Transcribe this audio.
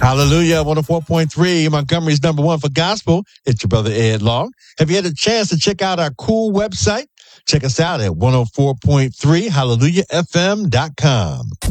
Hallelujah. 104.3, Montgomery's number one for gospel. It's your brother Ed Long. Have you had a chance to check out our cool website? Check us out at 104.3 HallelujahFM.com.